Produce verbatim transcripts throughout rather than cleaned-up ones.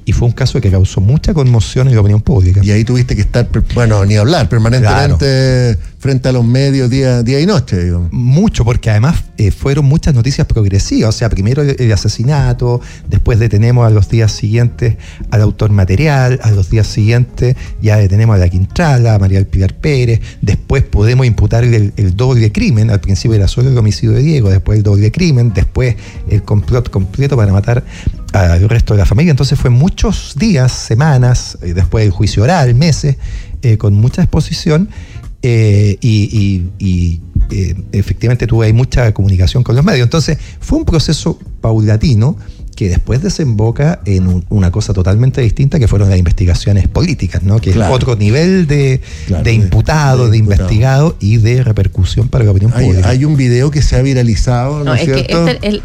y fue un caso que causó mucha conmoción en la opinión pública. Y ahí tuviste que estar, bueno, ni hablar, permanentemente claro. frente a los medios día, día y noche, digamos. Mucho, porque además eh, fueron muchas noticias progresivas. O sea, primero el, el asesinato, después detenemos a los días siguientes al autor material, a los días siguientes ya detenemos a la Quintrala, a María del Pilar Pérez, después podemos imputarle el, el doble crimen. Al principio era solo el homicidio de Diego, después el doble crimen, después el complot completo para matar al resto de la familia. Entonces fue muchos días, semanas, eh, después el juicio oral, meses, eh, con mucha exposición. Eh, y, y, y eh, efectivamente tuve ahí mucha comunicación con los medios. Entonces fue un proceso paulatino que después desemboca en un, una cosa totalmente distinta, que fueron las investigaciones políticas, ¿no? Que claro. es otro nivel de, claro, de imputado, de, de, de investigado y de repercusión para la opinión hay, pública. Hay un video que se ha viralizado, ¿no, ¿no es, es cierto? Que este, el,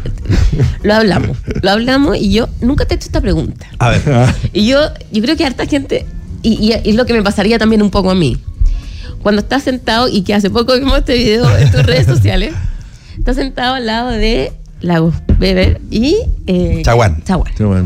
lo hablamos, lo hablamos y yo nunca te he hecho esta pregunta. A ver. Y yo, yo creo que harta gente, y, y, y lo que me pasaría también un poco a mí, cuando estás sentado, y que hace poco vimos este video en tus redes sociales, estás sentado al lado de Lagos Weber y eh, Chaguán. Chaguán. Chaguán.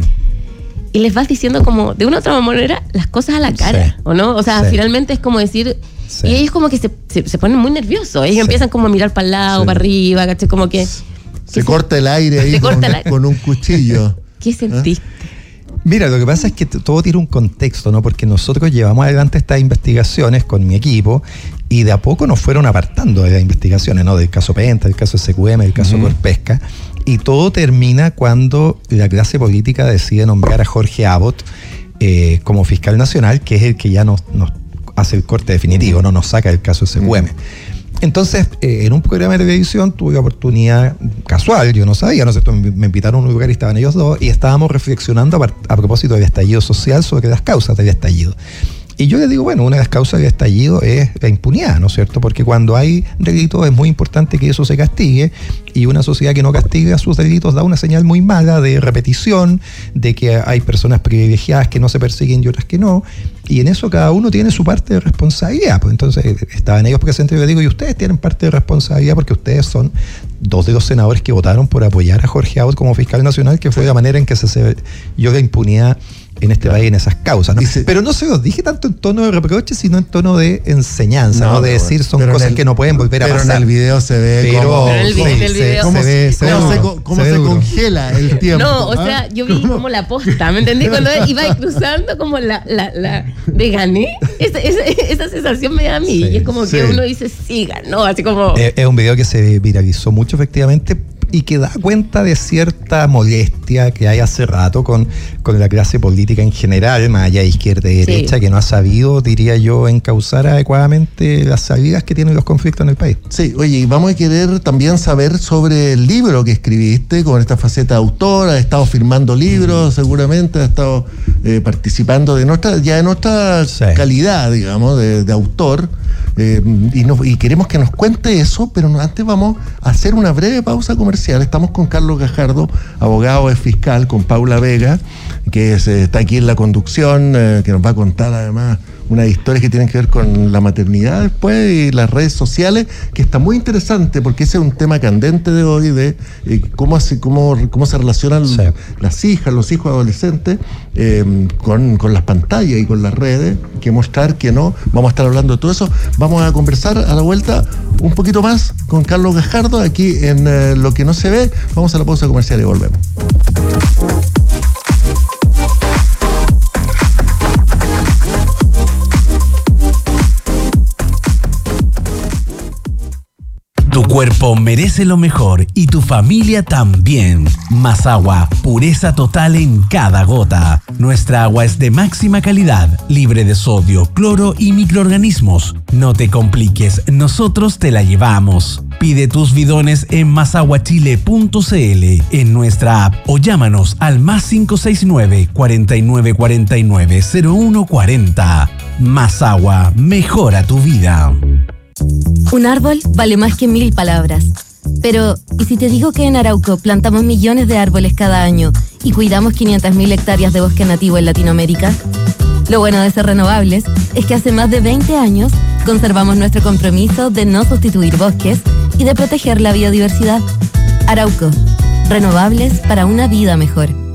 Y les vas diciendo como de una u otra manera las cosas a la cara, sí. ¿o no? O sea, sí. finalmente es como decir, sí. y ellos como que se, se, se ponen muy nerviosos, ellos sí. empiezan como a mirar para el lado, sí. para arriba, ¿cachai? Como que... Se, que corta se, el aire ahí con, el aire. con un cuchillo. ¿Qué sentiste? ¿Eh? Mira, lo que pasa es que todo tiene un contexto, ¿no? Porque nosotros llevamos adelante estas investigaciones con mi equipo y de a poco nos fueron apartando de las investigaciones, ¿no? Del caso Penta, del caso S Q M, del caso uh-huh. Corpesca, y todo termina cuando la clase política decide nombrar a Jorge Abbott eh, como fiscal nacional, que es el que ya nos, nos hace el corte definitivo, uh-huh. no nos saca del caso S Q M. Uh-huh. Entonces, eh, en un programa de televisión tuve la oportunidad casual, yo no sabía, no sé, me invitaron a un lugar y estaban ellos dos, y estábamos reflexionando a, a propósito del estallido social sobre las causas del estallido. Y yo les digo, bueno, una de las causas del estallido es la impunidad, ¿no es cierto? Porque cuando hay delitos es muy importante que eso se castigue, y una sociedad que no castiga sus delitos da una señal muy mala de repetición, de que hay personas privilegiadas que no se persiguen y otras que no, y en eso cada uno tiene su parte de responsabilidad. Pues entonces estaban ellos presentes y les digo, y ustedes tienen parte de responsabilidad porque ustedes son dos de los senadores que votaron por apoyar a Jorge Abbott como fiscal nacional, que fue la manera en que se selló la impunidad en este país, en esas causas, ¿no? Dice, pero no se los dije tanto en tono de reproche, sino en tono de enseñanza, no, ¿no? De decir, son cosas el, que no pueden volver a pasar. Pero en el video se ve pero, como... Pero en el video, sí, el video. ¿Cómo, se, se ve, cómo, se, se, cómo, cómo se, se congela el tiempo? No, o ¿ah? sea, yo vi como la posta, ¿me entendí? Cuando iba cruzando como la... la, la de gané, esa, esa, esa sensación me da a mí. Sí, y es como sí. que uno dice, sí, ganó, así como... Es, es un video que se viralizó mucho, efectivamente, y que da cuenta de cierta molestia que hay hace rato con, con la clase política en general, más allá de izquierda y derecha, sí. que no ha sabido, diría yo, encauzar adecuadamente las salidas que tienen los conflictos en el país. Sí, oye, y vamos a querer también saber sobre el libro que escribiste con esta faceta de autor, has estado firmando libros, mm. seguramente, has estado eh, participando de nuestra, ya de nuestra sí. calidad, digamos, de, de autor. Eh, y, nos, y queremos que nos cuente eso, pero antes vamos a hacer una breve pausa comercial. Estamos con Carlos Gajardo, abogado, es fiscal, con Paula Vega, que es, está aquí en la conducción, eh, que nos va a contar además unas historias que tienen que ver con la maternidad después y las redes sociales, que está muy interesante porque ese es un tema candente de hoy, de eh, cómo, se, cómo, cómo se relacionan sí. las hijas, los hijos adolescentes eh, con, con las pantallas y con las redes, que mostrar que no. Vamos a estar hablando de todo eso. Vamos a conversar a la vuelta un poquito más con Carlos Gajardo aquí en eh, Lo que no se ve. Vamos a la pausa comercial y volvemos. Tu cuerpo merece lo mejor y tu familia también. Más agua, pureza total en cada gota. Nuestra agua es de máxima calidad, libre de sodio, cloro y microorganismos. No te compliques, nosotros te la llevamos. Pide tus bidones en masaguachile punto c l, en nuestra app, o llámanos al más cinco seis nueve, cuatro nueve cuatro nueve, cero uno cuatro cero. Más agua, mejora tu vida. Un árbol vale más que mil palabras. Pero, ¿y si te digo que en Arauco plantamos millones de árboles cada año y cuidamos quinientas mil hectáreas de bosque nativo en Latinoamérica? Lo bueno de ser renovables es que hace más de veinte años conservamos nuestro compromiso de no sustituir bosques y de proteger la biodiversidad. Arauco, renovables para una vida mejor.